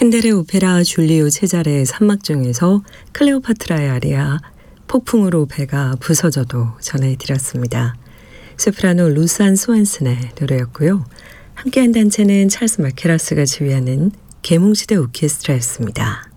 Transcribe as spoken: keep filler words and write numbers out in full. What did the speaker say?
핸델의 오페라 줄리오 체자레의 삼막중에서 클레오파트라의 아리아 폭풍으로 배가 부서져도 전해드렸습니다. 소프라노 루산 스완슨의 노래였고요. 함께한 단체는 찰스 마케라스가 지휘하는 계몽시대 오케스트라였습니다.